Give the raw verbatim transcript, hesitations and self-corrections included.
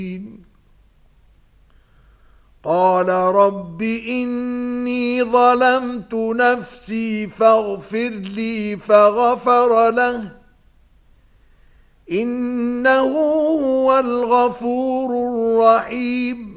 قال رب إني ظلمت نفسي فاغفر لي فغفر له إنه هو الغفور الرحيم